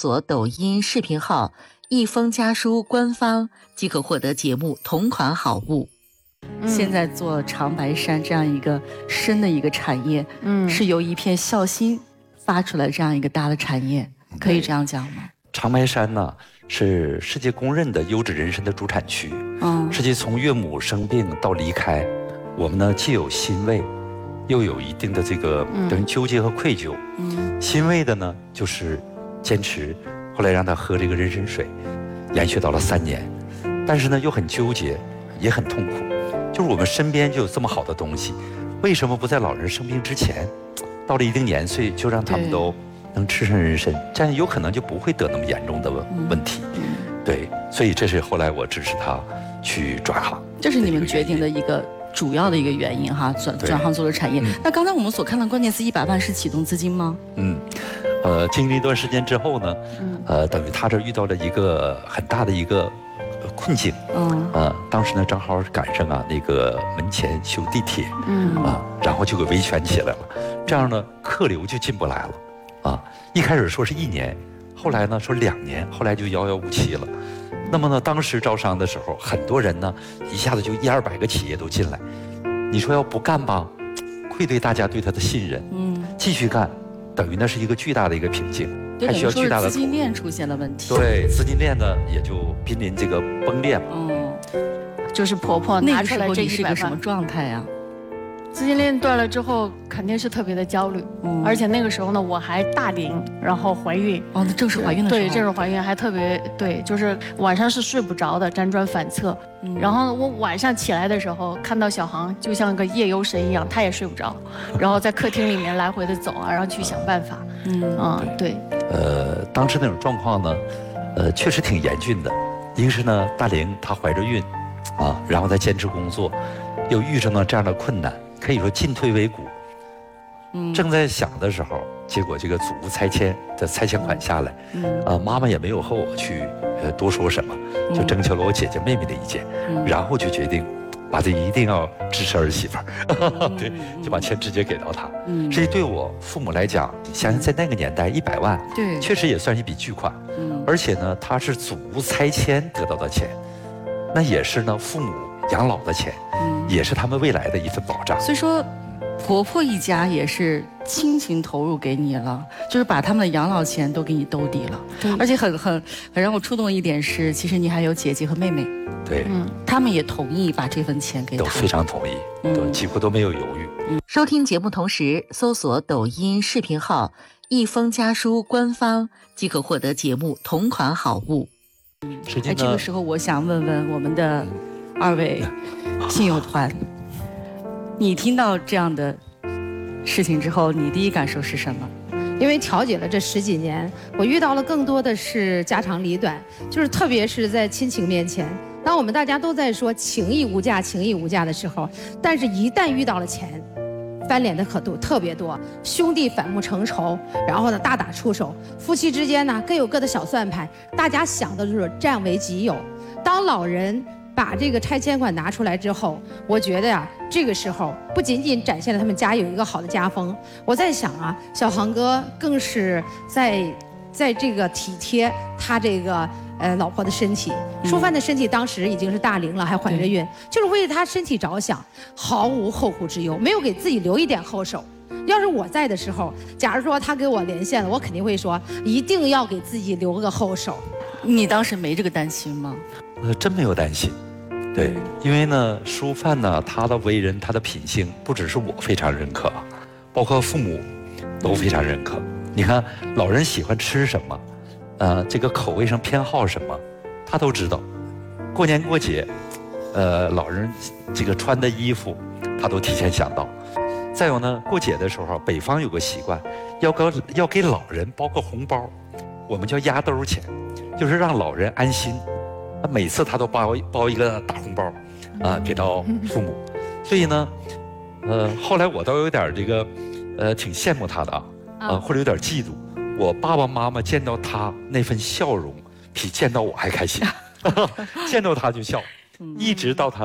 索抖音视频号“一封家书”官方，即可获得节目同款好物。现在做长白山这样一个深的一个产业，是由一片孝心发出来这样一个大的产业，可以这样讲吗？ 长白山呢是世界公认的优质人参的主产区。实际从岳母生病到离开，我们呢既有欣慰，又有一定的这个等于纠结和愧疚。欣慰的呢就是坚持，后来让他喝这个人参水，延续到了3年，但是呢又很纠结，也很痛苦。就是我们身边就有这么好的东西，为什么不在老人生病之前，到了一定年岁就让他们都能吃上人参，这样有可能就不会得那么严重的问题。对，所以这是后来我支持他去转行， 这是你们决定的一个主要的一个原因哈，转行做了产业。那刚才我们所看的关键词100万是启动资金吗？ 经历一段时间之后呢，等于他这遇到了一个很大的一个困境。当时呢正好赶上那个门前修地铁，然后就给维权起来了，这样呢客流就进不来了。一开始说是1年，后来呢说2年，后来就遥遥无期了。那么呢，当时招商的时候，很多人呢一下子就100-200个企业都进来，你说要不干吧，愧对大家对他的信任，继续干，等于那是一个巨大的一个瓶颈，还需要巨大的资金链出现了问题。 对，资金链呢也就濒临这个崩裂嘛。 就是婆婆拿出来这100万， 那个时候你是个什么状态啊？ 资金链断了之后，肯定是特别的焦虑。而且那个时候呢，我还大龄，然后怀孕。 那正是怀孕的时候。 对，正是怀孕，还特别对，就是晚上是睡不着的，辗转反侧。然后我晚上起来的时候，看到小航就像个夜游神一样，他也睡不着，然后在客厅里面来回的走然后去想办法。对。 当时那种状况呢，确实挺严峻的。一个是呢，大龄她怀着孕，然后再坚持工作，又遇上了这样的困难。可以说进退维谷。正在想的时候，结果这个祖屋拆迁的拆迁款下来，妈妈也没有和我去多说什么，就征求了我姐姐妹妹的意见，然后就决定把这一定要支持儿媳妇儿，对，就把钱直接给到她。实际对我父母来讲，想想在那个年代100万， 对， 确实也算是一笔巨款。而且呢，它是祖屋拆迁得到的钱，那也是呢父母养老的钱，也是他们未来的一份保障。 所以说，婆婆一家也是倾情投入给你了，就是把他们的养老钱都给你兜底了。而且很让我触动的一点是，其实你还有姐姐和妹妹， 对， 他们也同意把这份钱给他， 都非常同意，都几乎都没有犹豫。 收听节目同时搜索抖音视频号“一封家书”官方，即可获得节目同款好物。这个时候我想问问我们的2位亲友团，你听到这样的事情之后，你第一感受是什么？ 因为调解了这10几年，我遇到了更多的是家长里短，就是特别是在亲情面前，当我们大家都在说情义无价，情义无价的时候，但是一旦遇到了钱，翻脸的可度特别多，兄弟反目成仇，然后呢大打出手，夫妻之间呢各有各的小算盘，大家想的就是占为己有。当老人把这个拆迁款拿出来之后，我觉得呀，这个时候不仅仅展现了他们家有一个好的家风，我在想啊，小航哥更是在这个体贴他这个老婆的身体。淑帆的身体当时已经是大龄了，还怀着孕，就是为了她身体着想，毫无后顾之忧，没有给自己留一点后手。要是我在的时候，假如说他给我连线了，我肯定会说一定要给自己留个后手。 你当时没这个担心吗？ 真没有担心。对，因为呢，淑帆呢，她的为人，她的品性，不只是我非常认可，包括父母都非常认可。你看，老人喜欢吃什么，这个口味上偏好什么，他都知道。过年过节，老人这个穿的衣服，他都提前想到。再有呢，过节的时候，北方有个习惯，要给老人包个红包，我们叫压兜钱，就是让老人安心。每次他都包一个大红包，给到父母。所以呢，后来我倒有点这个，挺羡慕他的或者有点嫉妒。我爸爸妈妈见到他那份笑容，比见到我还开心，见到他就笑，一直到他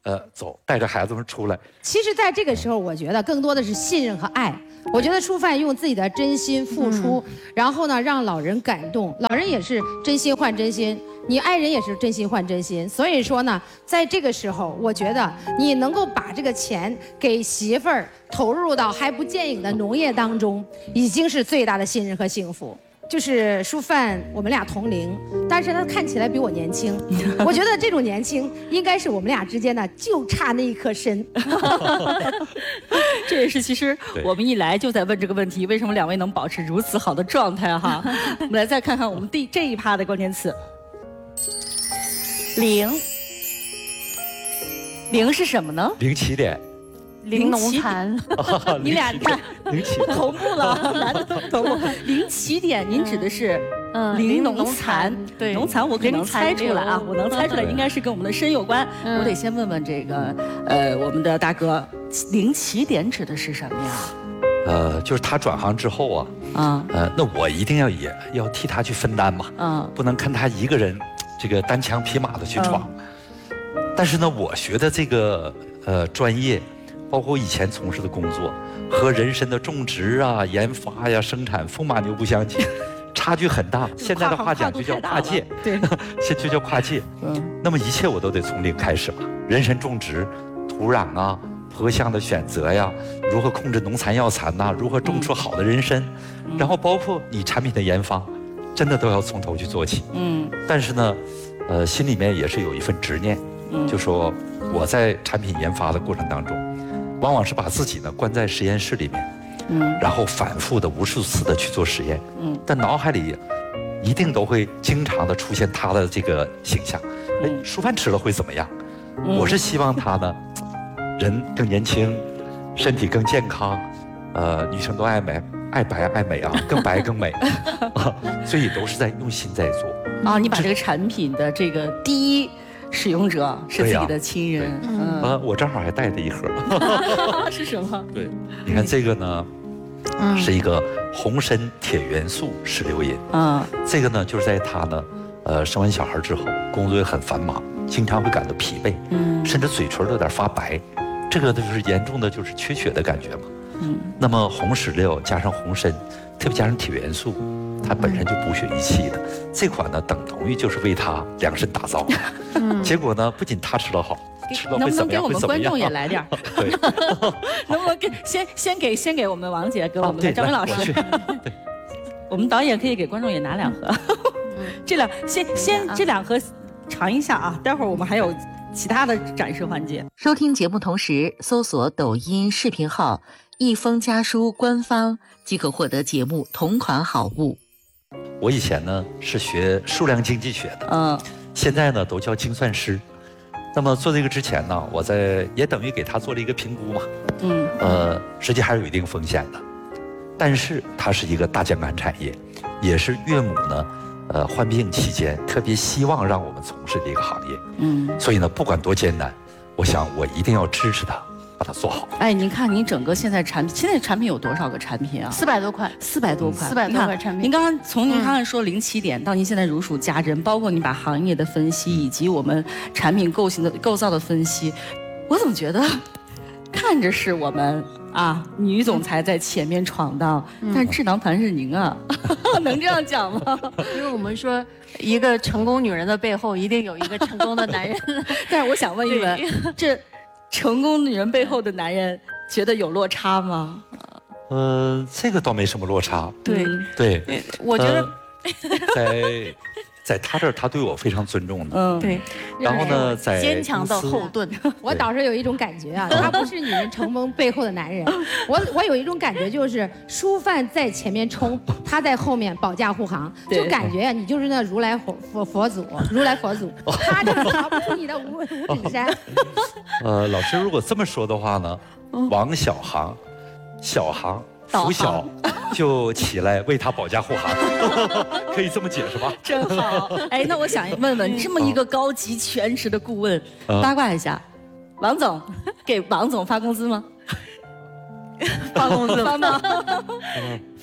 走，带着孩子们出来。 其实，在这个时候，我觉得更多的是信任和爱。我觉得舒范用自己的真心付出，然后呢，让老人感动。老人也是真心换真心，你爱人也是真心换真心。所以说呢，在这个时候，我觉得你能够把这个钱给媳妇儿投入到还不见影的农业当中，已经是最大的信任和幸福。就是舒范，我们俩同龄，但是他看起来比我年轻。我觉得这种年轻，应该是我们俩之间呢，就差那一颗参。 这也是其实我们一来就在问这个问题，为什么两位能保持如此好的状态哈？我们来再看看我们这一趴的关键词。零是什么呢？ 零起点。 零农残， 你俩看不同步了，男的都同步。零起点，您指的是零农残？ 对， 农残我可能猜出来啊，我能猜出来，应该是跟我们的参有关。我得先问问这个我们的大哥，零起点指的是什么呀？ 就是他转行之后啊，那我一定也要替他去分担嘛，不能看他一个人这个单枪匹马的去闯。但是呢，我学的这个专业。包括以前从事的工作，和人参的种植啊、研发呀、生产风马牛不相及，差距很大。现在的话讲就叫跨界， 对， 现在就叫跨界。那么一切我都得从零开始嘛。人参种植、土壤啊、坡向的选择呀，如何控制农残药残呐，如何种出好的人参，然后包括你产品的研发，真的都要从头去做起。但是呢，心里面也是有一份执念，就说我在产品研发的过程当中。往往是把自己呢关在实验室里面，然后反复的无数次的去做实验，但脑海里一定都会经常的出现他的这个形象。舒范吃了会怎么样？我是希望他呢，人更年轻，身体更健康，女生都爱美，爱白爱美啊，更白更美，所以都是在用心在做。 你把这个产品的这个第一。使用者是自己的亲人， 我正好还带着一盒， 是什么？ 对，你看这个呢，是一个红参铁元素石榴饮，这个呢就是在他呢，生完小孩之后，工作也很繁忙，经常会感到疲惫，甚至嘴唇都有点发白，这个呢就是严重的就是缺血的感觉嘛，那么红石榴加上红参，特别加上铁元素。它本身就补血益气的，这款呢等同于就是为他量身打造的。结果呢，不仅他吃得好，吃了会怎么样？ 能不能给我们观众也来点？ 对， 能不能先给我们王姐，给我们的张伟老师？我们导演可以给观众也拿2盒，先这2盒尝一下啊，待会儿我们还有其他的展示环节。收听节目同时搜索抖音视频号“一封家书”官方，即可获得节目同款好物。 我以前呢是学数量经济学的，现在呢都叫精算师。那么做这个之前呢，我也等于给他做了一个评估嘛，实际还是有一定风险的，但是它是一个大酱干产业，也是岳母呢，患病期间特别希望让我们从事的一个行业，所以呢，不管多艰难，我想我一定要支持他。把它做好。 您看您整个现在产品有多少个产品啊 ？400多款 ，400多款 ，400多款产品。 您刚刚说零起点到您现在如数家珍，包括你把行业的分析以及我们产品构造的分析，我怎么觉得看着是我们女总裁在前面闯荡，但智囊团是您啊，能这样讲吗？ 因为我们说一个成功女人的背后一定有一个成功的男人， 但是我想问一问，这成功女人背后的男人觉得有落差吗？ 这个倒没什么落差。 对， 我觉得在他这儿，他对我非常尊重的。 对。 然后呢，在坚强的后盾。 我倒是有一种感觉啊，他不是女人成功背后的男人。我有一种感觉，就是舒范在前面冲，他在后面保驾护航，就感觉你就是那如来佛祖，他就逃不出你的五指山。 老师如果这么说的话呢，王小航，小航。拂晓就起来为他保驾护航，可以这么解释吧？ 真好。那我想问问，这么一个高级全职的顾问，八卦一下，王总给王总发工资吗？ 发工资发吗？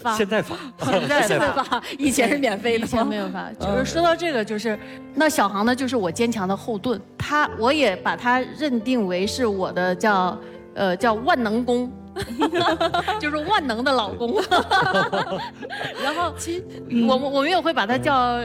发， 现在发， 现在发， 以前是免费的， 以前没有发。就是说到这个，就是那小航呢，就是我坚强的后盾，我也把他认定为是我的叫万能公。就是万能的老公，然后我们也会把他叫